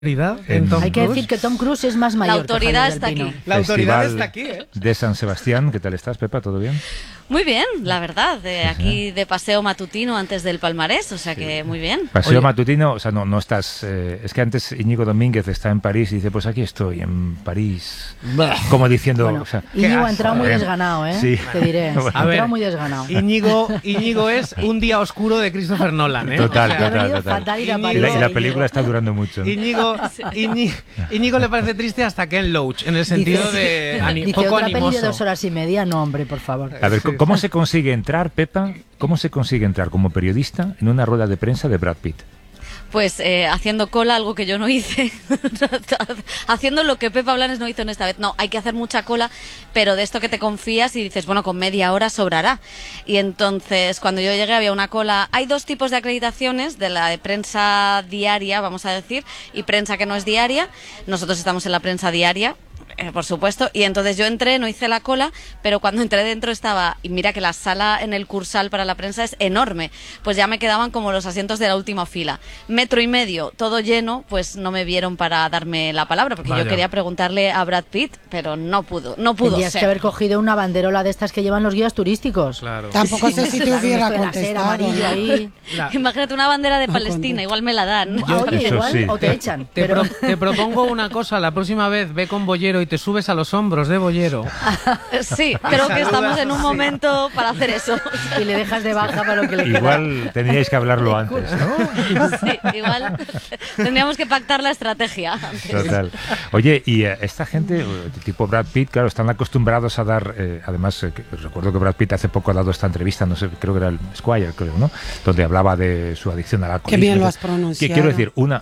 Hay que decir que Tom Cruise es más mayor. La autoridad está aquí. La autoridad está aquí, ¿eh? De San Sebastián, ¿qué tal estás, Pepa? ¿Todo bien? Muy bien, la verdad. Aquí de paseo matutino antes del palmarés, o sea que muy bien. Paseo matutino, o sea, no estás... es que antes Íñigo Domínguez está en París y dice, pues aquí estoy, en París. Como diciendo... Bueno, o sea, Íñigo ha entrado muy desganado, ¿eh? Sí. Te diré. Bueno. Ha entrado muy desganado. Íñigo es un día oscuro de Christopher Nolan, ¿eh? Total, O sea, ha venido total. fatal ir a Y París. la película está durando mucho, ¿no? Íñigo le parece triste hasta Ken Loach, en el sentido de Dice, poco otra peli de animoso. 2 horas y media, no, hombre, por favor. A ver, ¿cómo se consigue entrar, Pepa? ¿Cómo se consigue entrar como periodista en una rueda de prensa de Brad Pitt? Pues haciendo cola, algo que yo no hice. Haciendo lo que Pepa Blanes no hizo en esta vez. No, hay que hacer mucha cola, pero de esto que te confías y dices, bueno, con media hora sobrará. Y entonces, cuando yo llegué había una cola. Hay 2 tipos de acreditaciones, de la de prensa diaria, vamos a decir, y prensa que no es diaria. Nosotros estamos en la prensa diaria. Por supuesto, y entonces yo entré, no hice la cola, pero cuando entré dentro estaba, y mira que la sala en el Cursal para la prensa es enorme, pues ya me quedaban como los asientos de la última fila, 1,5 metros, todo lleno, pues no me vieron para darme la palabra, porque yo quería preguntarle a Brad Pitt, pero no pudo Tendrías ser. que haber cogido una banderola de estas que llevan los guías turísticos. Claro. Tampoco sé si te hubiera contestado. Amarillo ahí. Imagínate una bandera de Palestina, igual me la dan. Oye, Eso igual, sí. o te echan. Te propongo una cosa, la próxima vez ve con Bollero y te subes a los hombros de Bollero. Sí, creo que estamos en un momento para hacer eso. Y le dejas de baja para lo que le queda. Igual tendríais que hablarlo antes, ¿no? Sí, igual tendríamos que pactar la estrategia antes. Total. Oye, y esta gente, tipo Brad Pitt, claro, están acostumbrados a dar, además, recuerdo que Brad Pitt hace poco ha dado esta entrevista, no sé, creo que era el Squire, creo, ¿no? Donde hablaba de su adicción al alcohol. Qué bien lo has pronunciado. Que quiero decir, un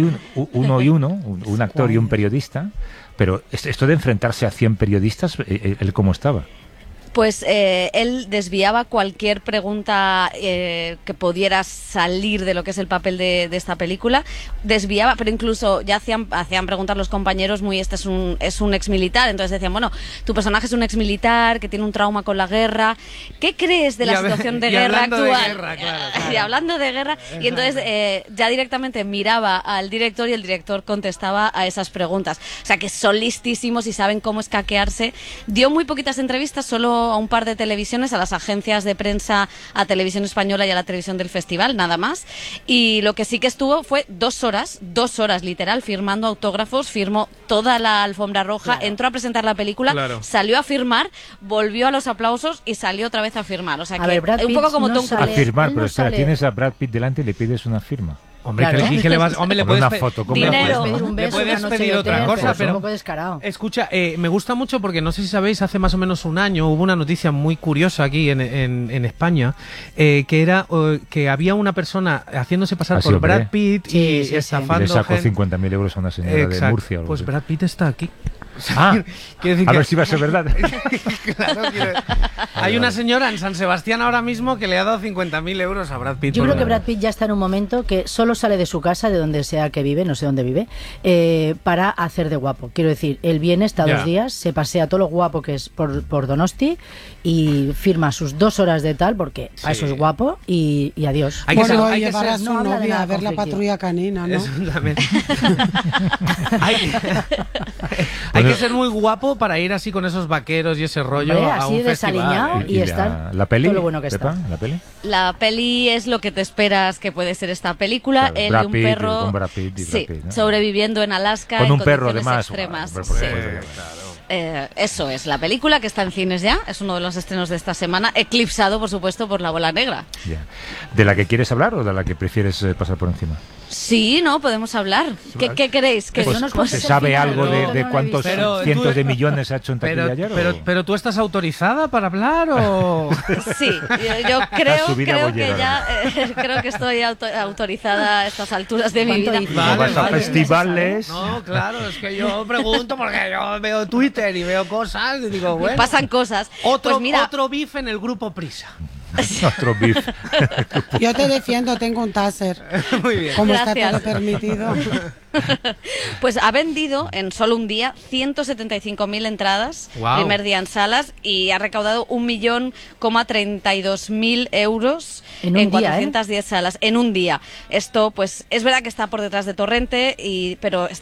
actor y un periodista, pero esto de enfrentarse a 100 periodistas, ¿él cómo estaba? Pues él desviaba cualquier pregunta que pudiera salir de lo que es el papel de esta película, desviaba, pero incluso ya hacían preguntar los compañeros este es un exmilitar, entonces decían, bueno, tu personaje es un exmilitar que tiene un trauma con la guerra, ¿qué crees de la situación de guerra actual? Y hablando de guerra, y entonces ya directamente miraba al director y el director contestaba a esas preguntas, o sea que son listísimos y saben cómo escaquearse. Dio muy poquitas entrevistas, solo a un par de televisiones, a las agencias de prensa, a Televisión Española y a la televisión del festival, nada más. Y lo que sí que estuvo fue 2 horas literal, firmando autógrafos, firmó toda la alfombra roja, entró a presentar la película, salió a firmar, volvió a los aplausos y salió otra vez a firmar. O sea que un poco como Tom Cruise. A firmar, pero espera, tienes a Brad Pitt delante y le pides una firma. Hombre, Claro. ¿qué le vas? Hombre, le puedes una foto, ¿cómo Dinero. Pedir un Le beso, puedes una noche pedir de otra hotel, cosa, pues, pero- un poco descarado. Escucha, me gusta mucho porque no sé si sabéis, hace más o menos un año hubo una noticia muy curiosa aquí en España, que era que había una persona haciéndose pasar por hombre. Brad Pitt y Sí. estafando Le sacó gente. 50.000 euros a una señora Exacto. de Murcia. o algo Pues así. Brad Pitt está aquí. Ah, Quiero decir a que- ver si va a ser verdad. Claro, hay una señora en San Sebastián ahora mismo que le ha dado 50.000 euros a Brad Pitt. Yo por creo que una- Brad Pitt ya está en un momento que solo sale de su casa, de donde sea que vive, no sé dónde vive, para hacer de guapo. Quiero decir, él viene, está Ya. 2 días, se pasea todo lo guapo que es por Donosti y firma sus 2 horas de tal, porque a eso es guapo, y adiós. Hay que Bueno, ser- hay que llevar a ser- su no habla de novia nada a ver la conflictivo. patrulla canina, ¿no? Eso también. hay que ser muy guapo para ir así con esos vaqueros y ese rollo Hombre, a así un de festival. desaliñado. ¿eh? Y estar la peli, todo lo bueno que Pepa, está. la peli. La peli es lo que te esperas que puede ser esta película. Claro, Él Brad y un Pitt, perro, con Brad Pitt y Brad sí, Pitt, ¿no? sobreviviendo en Alaska Con en un perro, condiciones además. extremas. Por Sí. supuesto. Eso es la película que está en cines ya, es uno de los estrenos de esta semana, eclipsado por supuesto por La Bola Negra. Ya. ¿De la que quieres hablar o de la que prefieres pasar por encima? Sí, no, podemos hablar. ¿Qué queréis? Que Pues no nos cuentes ¿Se el sabe final, algo no, no de la he cuántos visto. Pero cientos tú- de millones ha hecho en taquilla ayer? Pero tú estás autorizada para hablar o Sí, yo creo, subida creo bollera, que ya creo que estoy autorizada a estas alturas de mi ¿Cuánto vida. dices? ¿No vas a festivales? No, claro, es que yo pregunto porque yo veo Twitter y veo cosas y digo, bueno. Pasan cosas. Otro, Pues mira, otro beef en el grupo Prisa. Otro beef. Yo te defiendo, tengo un taser. Muy bien. Como Gracias. está todo permitido. Pues ha vendido en solo un día 175.000 entradas, Guau. primer día en salas, y ha recaudado 1.032.000 euros En un día, 410 salas en un día. Esto, pues, es verdad que está por detrás de Torrente, pero